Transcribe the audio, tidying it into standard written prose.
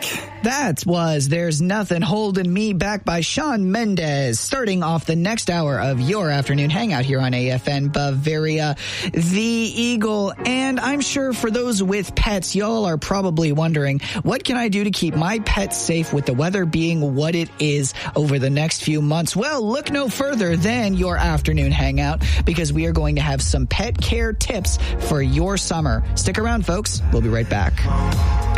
That was There's Nothing Holding Me Back by Shawn Mendes, starting off the next hour of your afternoon hangout here on AFN Bavaria, the Eagle. And I'm sure for those with pets, y'all are probably wondering, what can I do to keep my pets safe with the weather being what it is over the next few months? Well, look no further than your afternoon hangout, because we are going to have some pet care tips for your summer. Stick around, folks. We'll be right back.